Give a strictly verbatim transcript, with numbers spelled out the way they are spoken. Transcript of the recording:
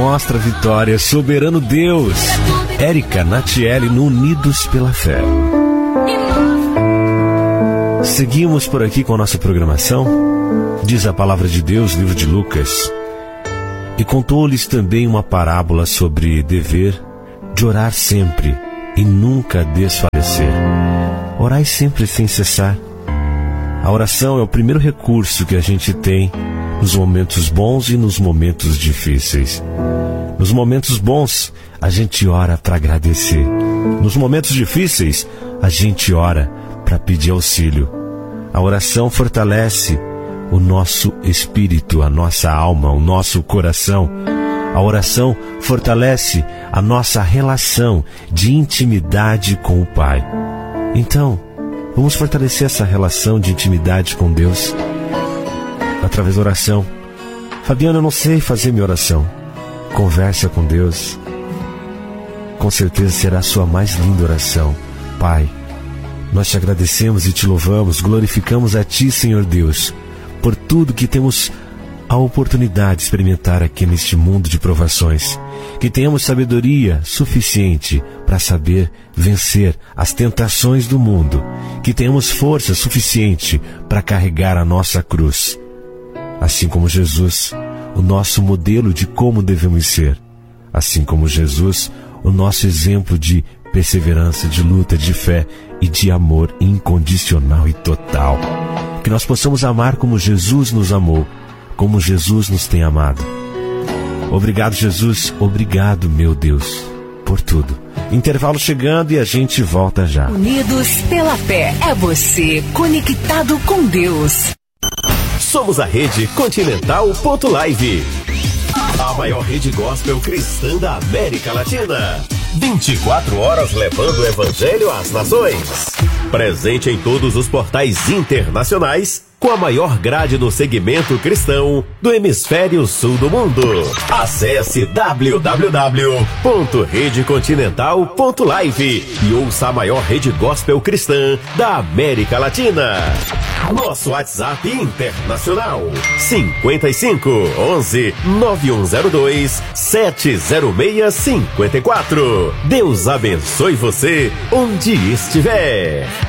mostra a vitória. Soberano Deus. Érica Natiele no Unidos pela Fé. Seguimos por aqui com a nossa programação. Diz a palavra de Deus, livro de Lucas. E contou-lhes também uma parábola sobre dever de orar sempre e nunca desfalecer. Orai sempre sem cessar. A oração é o primeiro recurso que a gente tem nos momentos bons e nos momentos difíceis. Nos momentos bons, a gente ora para agradecer. Nos momentos difíceis, a gente ora para pedir auxílio. A oração fortalece o nosso espírito, a nossa alma, o nosso coração. A oração fortalece a nossa relação de intimidade com o Pai. Então, vamos fortalecer essa relação de intimidade com Deus através da oração. Fabiana, eu não sei fazer minha oração. Conversa com Deus. Com certeza será a sua mais linda oração. Pai, nós te agradecemos e te louvamos, glorificamos a Ti, Senhor Deus, por tudo que temos a oportunidade de experimentar aqui neste mundo de provações. Que tenhamos sabedoria suficiente para saber vencer as tentações do mundo. Que tenhamos força suficiente para carregar a nossa cruz. Assim como Jesus, o nosso modelo de como devemos ser. Assim como Jesus, o nosso exemplo de perseverança, de luta, de fé e de amor incondicional e total. Que nós possamos amar como Jesus nos amou, como Jesus nos tem amado. Obrigado, Jesus. Obrigado, meu Deus, por tudo. Intervalo chegando e a gente volta já. Unidos pela Fé. É você conectado com Deus. Somos a Rede Continental ponto live, a maior rede gospel cristã da América Latina. vinte e quatro horas levando o evangelho às nações. Presente em todos os portais internacionais, com a maior grade no segmento cristão do hemisfério sul do mundo. Acesse w w w ponto rede continental ponto live e ouça a maior rede gospel cristã da América Latina. Nosso WhatsApp internacional cinquenta e cinco, onze, nove um zero dois, sete zero seis cinquenta e quatro. Deus abençoe você onde estiver.